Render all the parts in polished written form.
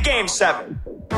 Game 7.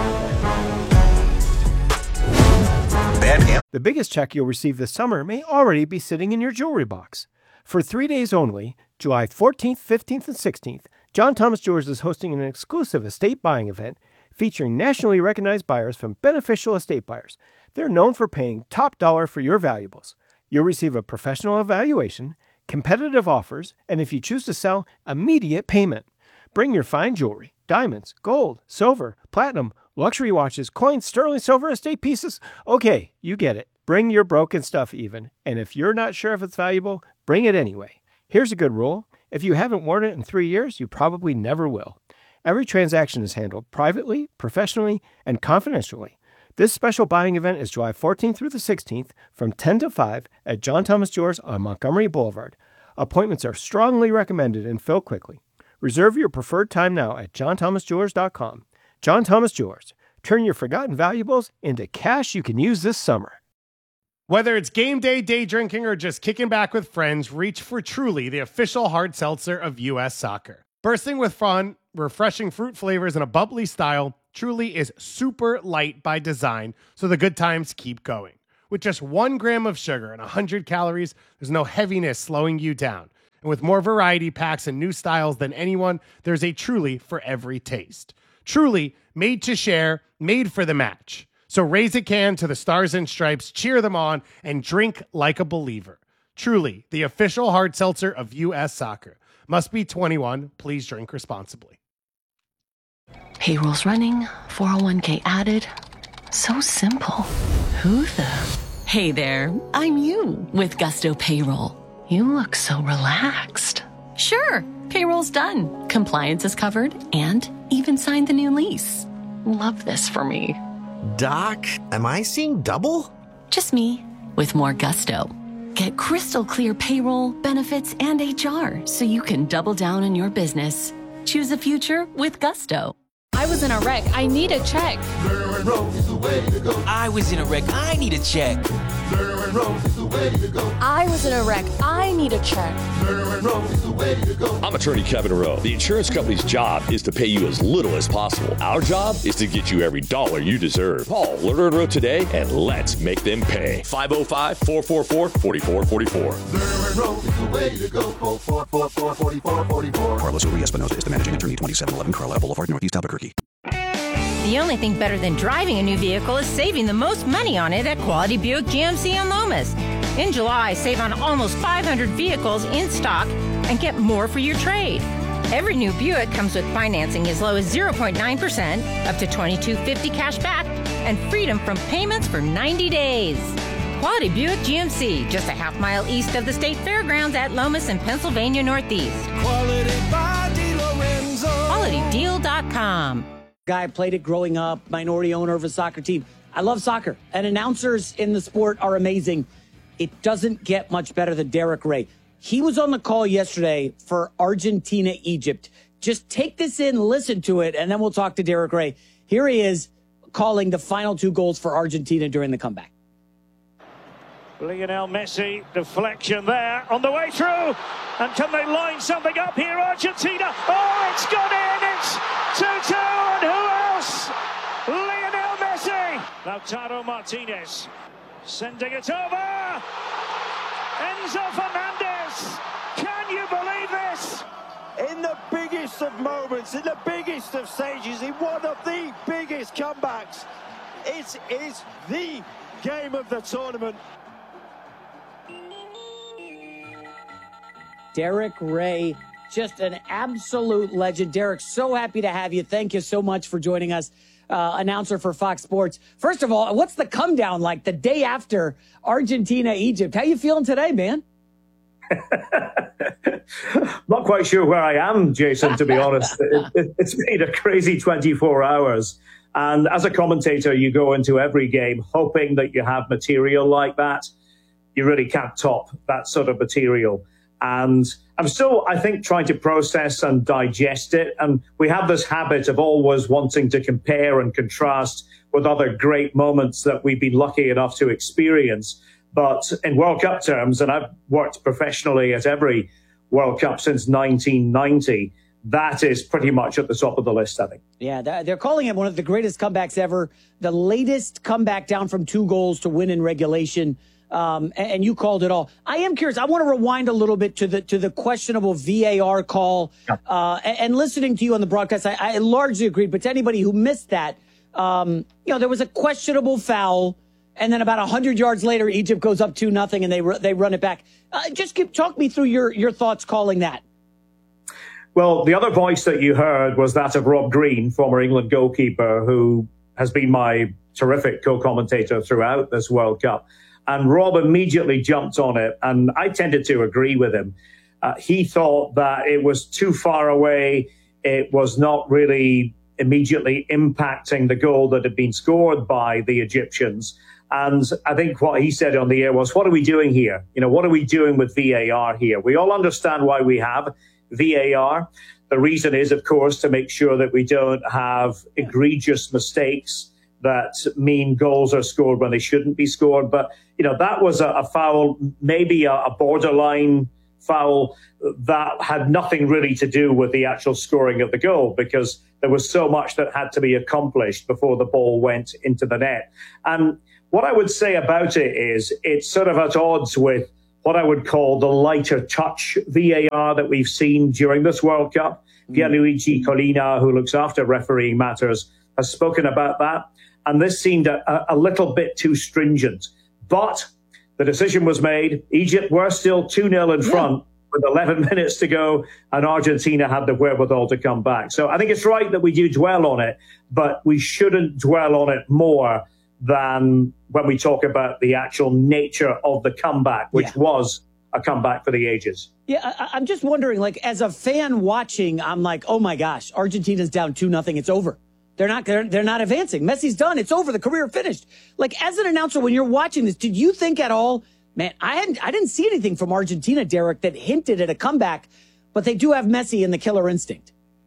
The biggest check you'll receive this summer may already be sitting in your jewelry box. For 3 days only, July 14th, 15th, and 16th, John Thomas Jewelers is hosting an exclusive estate buying event featuring nationally recognized buyers from Beneficial Estate Buyers. They're known for paying top dollar for your valuables. You'll receive a professional evaluation, competitive offers, and if you choose to sell, immediate payment. Bring your fine jewelry, diamonds, gold, silver, platinum, luxury watches, coins, sterling silver, estate pieces. Okay, you get it. Bring your broken stuff even. And if you're not sure if it's valuable, bring it anyway. Here's a good rule. If you haven't worn it in 3 years, you probably never will. Every transaction is handled privately, professionally, and confidentially. This special buying event is July 14th through the 16th from 10 to 5 at John Thomas Jewelers on Montgomery Boulevard. Appointments are strongly recommended and fill quickly. Reserve your preferred time now at johnthomasjewelers.com. John Thomas Jewelers. Turn your forgotten valuables into cash you can use this summer. Whether it's game day, day drinking, or just kicking back with friends, reach for Truly, the official hard seltzer of U.S. Soccer. Bursting with fun, refreshing fruit flavors, and a bubbly style, Truly is super light by design, so the good times keep going. With just 1 gram of sugar and 100 calories, there's no heaviness slowing you down. And with more variety packs and new styles than anyone, there's a Truly for every taste. Truly, made to share, made for the match. So raise a can to the Stars and Stripes, cheer them on, and drink like a believer. Truly, the official hard seltzer of U.S. Soccer. Must be 21. Please drink responsibly. Payroll's running, 401k added. So simple. Who the? Hey there, I'm you with Gusto Payroll. You look so relaxed. Sure, payroll's done. Compliance is covered and even signed the new lease. Love this for me. Doc, am I seeing double? Just me with more gusto. Get crystal clear payroll, benefits, and HR so you can double down on your business. Choose a future with Gusto. I was in a wreck. I need a check. I was in a wreck. I need a check. I was in a wreck. I need a check. I'm attorney Kevin Rowe. The insurance company's job is to pay you as little as possible. Our job is to get you every dollar you deserve. Call Lerner & Rowe today and let's make them pay. 505-444-4444. Carlos Uri Espinosa is the managing attorney, 2711 Carlisle Boulevard, Northeast Albuquerque. The only thing better than driving a new vehicle is saving the most money on it at Quality Buick GMC in Lomas. In July, save on almost 500 vehicles in stock and get more for your trade. Every new Buick comes with financing as low as 0.9%, up to $2,250 cash back, and freedom from payments for 90 days. Quality Buick GMC, just a half mile east of the State Fairgrounds at Lomas in Pennsylvania Northeast. Quality by DiLorenzo. QualityDeal.com. Guy played it growing up, minority owner of a soccer team. I love soccer, and announcers in the sport are amazing. It doesn't get much better than Derek Ray. He was on the call yesterday for Argentina-Egypt. Just take this in, listen to it, and then we'll talk to Derek Ray. Here he is calling the final 2 goals for Argentina during the comeback. Lionel Messi, deflection there, on the way through. And can they line something up here, Argentina? Oh, it's gone in, it's 2-2, and who else? Lionel Messi. Lautaro Martinez, sending it over. Enzo Fernandez, can you believe this? In the biggest of moments, in the biggest of stages, in one of the biggest comebacks, it is the game of the tournament. Derek Ray, just an absolute legend. Derek, so happy to have you. Thank you so much for joining us, announcer for Fox Sports. First of all, what's the come down like the day after Argentina-Egypt? How you feeling today, man? Not quite sure where I am, Jason, to be honest. It's been a crazy 24 hours. And as a commentator, you go into every game hoping that you have material like that. You really can't top that sort of material. And I'm still, I think, trying to process and digest it. And we have this habit of always wanting to compare and contrast with other great moments that we've been lucky enough to experience. But in World Cup terms, and I've worked professionally at every World Cup since 1990, that is pretty much at the top of the list, I think. Yeah, they're calling it one of the greatest comebacks ever. The latest comeback down from 2 goals to win in regulation. And you called it all. I am curious. I want to rewind a little bit to the questionable VAR call. And listening to you on the broadcast, I largely agreed. But to anybody who missed that, there was a questionable foul. And then about 100 yards later, Egypt goes up 2-0 and they run it back. Talk me through your thoughts calling that. Well, the other voice that you heard was that of Rob Green, former England goalkeeper, who has been my terrific co-commentator throughout this World Cup. And Rob immediately jumped on it, and I tended to agree with him. He thought that it was too far away. It was not really immediately impacting the goal that had been scored by the Egyptians. And I think what he said on the air was, what are we doing here? What are we doing with VAR here? We all understand why we have VAR. The reason is, of course, to make sure that we don't have egregious mistakes that mean goals are scored when they shouldn't be scored. But, that was a foul, maybe a borderline foul that had nothing really to do with the actual scoring of the goal, because there was so much that had to be accomplished before the ball went into the net. And what I would say about it is it's sort of at odds with what I would call the lighter touch VAR that we've seen during this World Cup. Pierluigi Collina, who looks after refereeing matters, has spoken about that. And this seemed a little bit too stringent. But the decision was made. Egypt were still 2-0 in front with 11 minutes to go, and Argentina had the wherewithal to come back. So I think it's right that we do dwell on it, but we shouldn't dwell on it more than when we talk about the actual nature of the comeback, which was a comeback for the ages. Yeah, I'm just wondering, as a fan watching, I'm like, oh my gosh, Argentina's down 2-0. It's over. They're not advancing. Messi's done. It's over. The career finished. As an announcer, when you're watching this, did you think at all, man, I didn't see anything from Argentina, Derek, that hinted at a comeback, but they do have Messi and the killer instinct.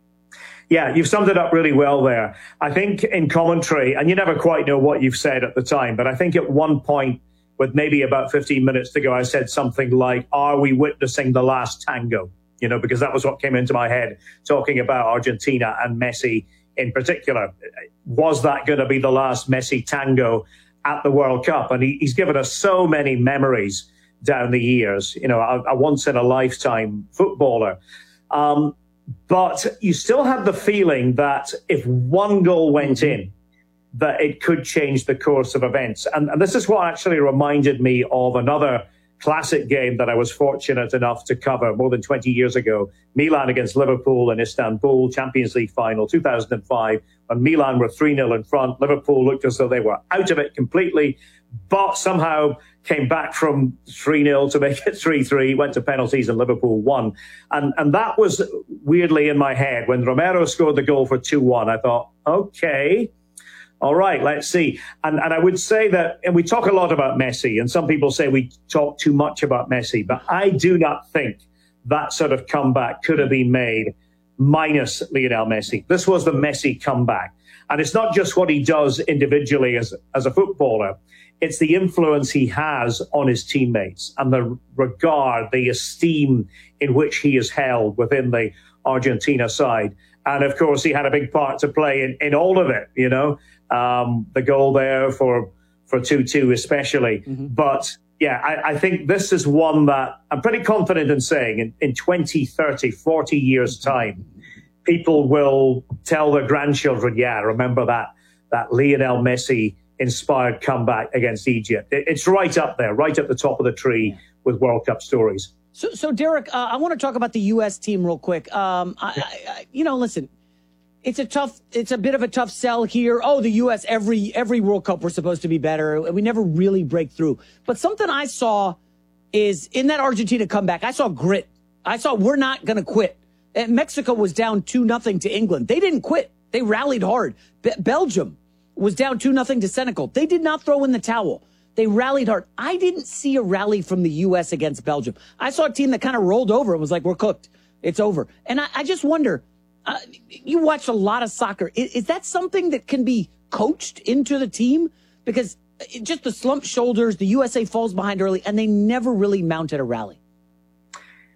Yeah, you've summed it up really well there. I think in commentary, and you never quite know what you've said at the time, but I think at one point, with maybe about 15 minutes to go, I said something like, are we witnessing the last tango? Because that was what came into my head, talking about Argentina and Messi in particular. Was that going to be the last Messi tango at the World Cup? And he's given us so many memories down the years, a once-in-a-lifetime footballer. But you still have the feeling that if one goal went in, that it could change the course of events. And this is what actually reminded me of another classic game that I was fortunate enough to cover more than 20 years ago. Milan against Liverpool in Istanbul, Champions League final, 2005, when Milan were 3-0 in front. Liverpool looked as though they were out of it completely, but somehow came back from 3-0 to make it 3-3, went to penalties and Liverpool won. And that was weirdly in my head. When Romero scored the goal for 2-1, I thought, okay, all right, let's see. And I would say that, and we talk a lot about Messi, and some people say we talk too much about Messi, but I do not think that sort of comeback could have been made minus Lionel Messi. This was the Messi comeback. And it's not just what he does individually as a footballer. It's the influence he has on his teammates and the regard, the esteem in which he is held within the Argentina side. And of course, he had a big part to play in all of it, the goal there for 2-2 especially. But yeah, I think this is one that I'm pretty confident in saying in 20, 30, 40 years time, people will tell their grandchildren, remember that Lionel Messi inspired comeback against Egypt. It's right up there, right at the top of the tree with World Cup stories. So Derek, I want to talk about the U.S. team real quick. Listen, it's a bit of a tough sell here. Oh, the U.S. every World Cup we're supposed to be better. We never really break through. But something I saw is in that Argentina comeback, I saw grit. I saw we're not going to quit. Mexico was down 2-0 to England. They didn't quit. They rallied hard. Belgium was down 2-0 to Senegal. They did not throw in the towel. They rallied hard. I didn't see a rally from the U.S. against Belgium. I saw a team that kind of rolled over and was like, we're cooked. It's over. And I just wonder, you watched a lot of soccer. Is that something that can be coached into the team? Because just the slumped shoulders, the USA falls behind early, and they never really mounted a rally.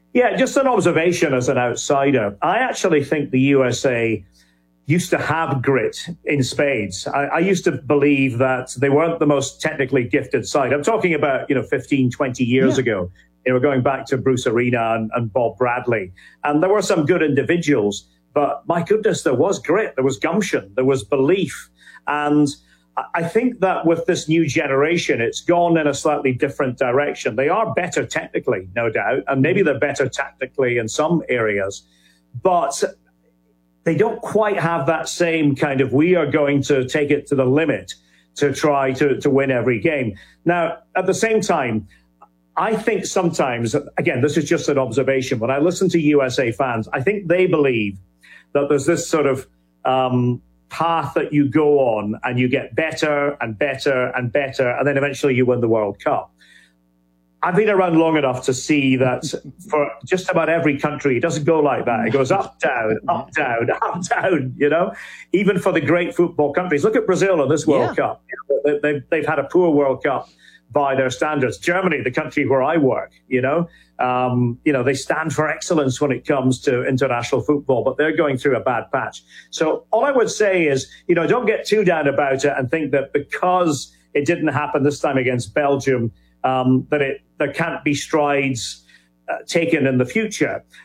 Yeah, just an observation as an outsider. I actually think the USA used to have grit in spades. I used to believe that they weren't the most technically gifted side. I'm talking about, 15, 20 years ago. We're going back to Bruce Arena and Bob Bradley. And there were some good individuals, but my goodness, there was grit, there was gumption, there was belief. And I think that with this new generation, it's gone in a slightly different direction. They are better technically, no doubt, and maybe they're better tactically in some areas, but they don't quite have that same kind of, we are going to take it to the limit to try to win every game. Now, at the same time, I think sometimes, again, this is just an observation, when I listen to USA fans, I think they believe that there's this sort of path that you go on and you get better and better and better, and then eventually you win the World Cup. I've been around long enough to see that for just about every country, it doesn't go like that. It goes up, down, up, down, up, down, even for the great football countries. Look at Brazil in this World Cup. They've had a poor World Cup by their standards. Germany, the country where I work, they stand for excellence when it comes to international football, but they're going through a bad patch. So all I would say is, don't get too down about it and think that because it didn't happen this time against Belgium, there can't be strides taken in the future.